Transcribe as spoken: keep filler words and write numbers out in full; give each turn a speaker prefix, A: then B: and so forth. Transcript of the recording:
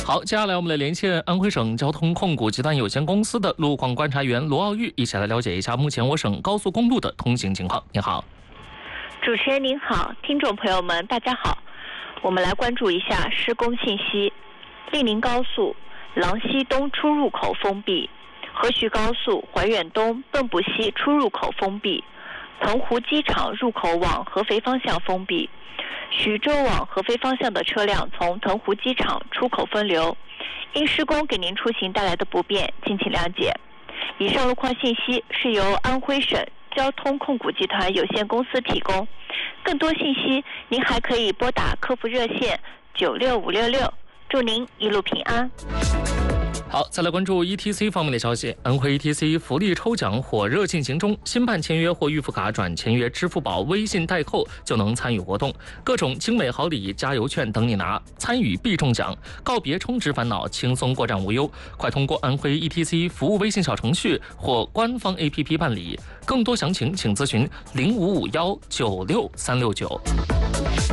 A: 好，接下来我们来连线安徽省交通控股集团有限公司的路况观察员罗傲玉，一起来了解一下目前我省高速公路的通行情况。你好，
B: 主持人您好，听众朋友们大家好，我们来关注一下施工信息。令宁高速郎西东出入口封闭，河徐高速怀远东蚌埠西出入口封闭，澎湖机场入口往合肥方向封闭，徐州往合肥方向的车辆从澎湖机场出口分流，因施工给您出行带来的不便，敬请谅解。以上路况信息是由安徽省交通控股集团有限公司提供，更多信息您还可以拨打客服热线九六五六六。祝您一路平安。
A: 好，再来关注 E T C 方面的消息。安徽 E T C 福利抽奖火热进行中，新办签约或预付卡转签约支付宝微信代扣就能参与活动，各种精美好礼、加油券等你拿，参与必中奖，告别充值烦恼，轻松过站无忧。快通过安徽 E T C 服务微信小程序或官方 A P P 办理，更多详情请咨询零五五幺九六三六九。